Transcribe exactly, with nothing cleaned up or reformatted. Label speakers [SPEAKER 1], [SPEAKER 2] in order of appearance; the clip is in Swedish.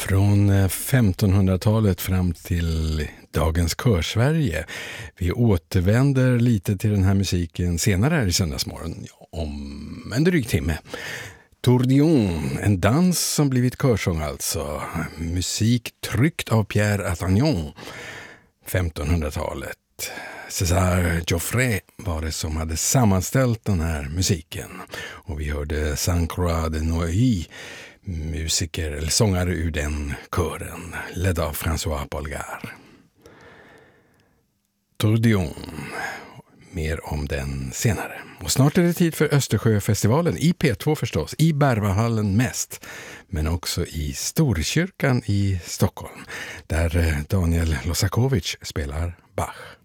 [SPEAKER 1] Från femtonhundratalet fram till dagens Körsverige. Vi återvänder lite till den här musiken senare här i Söndagsmorgon om en dryg timme. Tourbillon, en dans som blivit körsång alltså. Musik tryckt av Pierre Attagnon, femtonhundratalet. César Joffre var det som hade sammanställt den här musiken. Och vi hörde Sainte-Croix de Neuilly, musiker eller sångare ur den kören, ledd av François Polgar. Tourbillon, mer om den senare. Och snart är det tid för Östersjöfestivalen i P två förstås, i Berwaldhallen mest, men också i Storkyrkan i Stockholm, där Daniel Losakovic spelar Bach.